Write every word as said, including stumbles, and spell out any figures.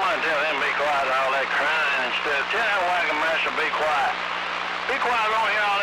want to tell him be quiet, all that crying and stuff. Tell that wagon master be quiet. Be quiet, I don't hear all